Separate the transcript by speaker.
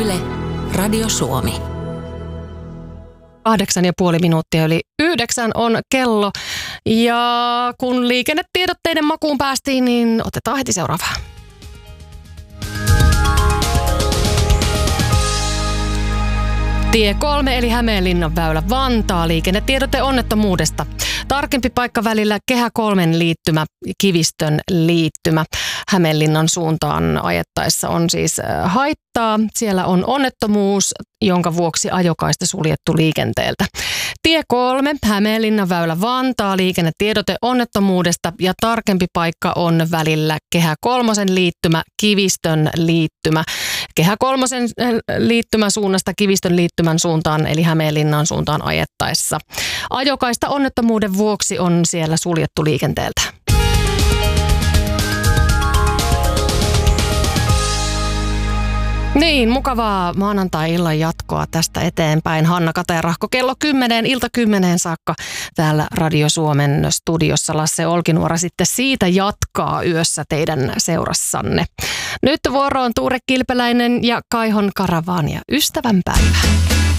Speaker 1: Yle, Radio Suomi.
Speaker 2: 8,5 minuuttia yli 9 on kello. Ja kun liikennetiedotteiden makuun päästiin, niin otetaan heti seuraavaa. Tie 3 eli Hämeenlinnan väylä Vantaa. Liikennetiedote onnettomuudesta. Tarkempi paikka välillä Kehä 3 liittymä, Kivistön liittymä. Hämeenlinnan suuntaan ajettaessa on siis haittaa. Siellä on onnettomuus, jonka vuoksi ajokaista suljettu liikenteeltä. Tie 3, Hämeenlinnan väylä Vantaa, liikennetiedote onnettomuudesta ja tarkempi paikka on välillä Kehä 3 liittymä, Kivistön liittymä. Kehä 3 liittymä suunnasta Kivistön liittymän suuntaan eli Hämeenlinnan suuntaan ajettaessa. Ajokaista onnettomuuden vuoksi on siellä suljettu liikenteeltä. Niin, mukavaa maanantai-illan jatkoa tästä eteenpäin. Hanna Katerahko kello 10, ilta 10 saakka täällä Radio Suomen studiossa. Lasse Olkinuora sitten siitä jatkaa yössä teidän seurassanne. Nyt vuoroon Tuure Kilpeläinen ja Kaihon Karavaania. Ystävänpäivää.